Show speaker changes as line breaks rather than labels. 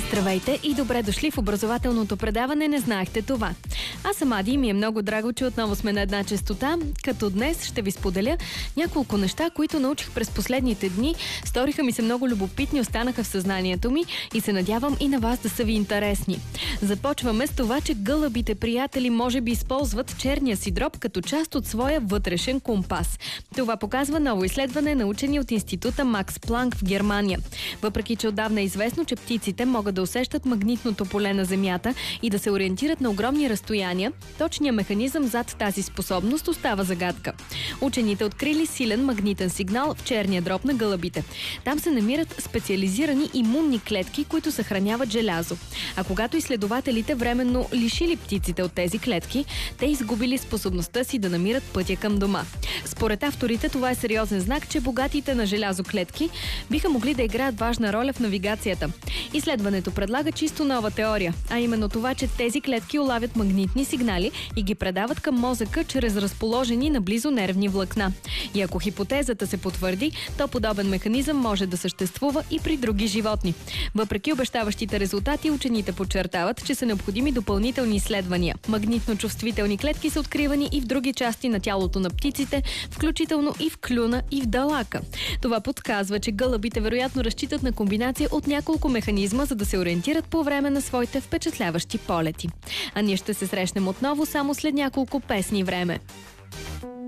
Здравейте и добре дошли в образователното предаване "Не знаехте това". Аз съм Ади и ми е много драго, че отново сме на една честота, като днес ще ви споделя няколко неща, които научих през последните дни. Сториха ми се много любопитни, останаха в съзнанието ми и се надявам и на вас да са ви интересни. Започваме с това, че гълъбите приятели може би използват черния си дроб като част от своя вътрешен компас. Това показва ново изследване на учени от института Макс Планк в Германия. Въпреки че отдавна е известно, че птиците могат да усещат магнитното поле на Земята и да се ориентират на огромни разстояния, точният механизъм зад тази способност остава загадка. Учените открили силен магнитен сигнал в черния дроб на гълъбите. Там се намират специализирани имунни клетки, които съхраняват желязо. А когато изследователите временно лишили птиците от тези клетки, те изгубили способността си да намират пътя към дома. Според авторите това е сериозен знак, че богатите на желязо клетки биха могли да играят важна роля в навигацията. Изследването предлага чисто нова теория, а именно това, че тези клетки улавят магнитни сигнали и ги предават към мозъка чрез разположени наблизо нервни влакна. И ако хипотезата се потвърди, то подобен механизъм може да съществува и при други животни. Въпреки обещаващите резултати, учените подчертават, че са необходими допълнителни изследвания. Магнитно чувствителни клетки са откривани и в други части на тялото на птиците, включително и в клюна и в далака. Това подсказва, че гълъбите вероятно разчитат на комбинация от няколко механизма, за да се ориентират по време на своите впечатляващи полети. А ние ще се срещнем отново само след няколко песни време.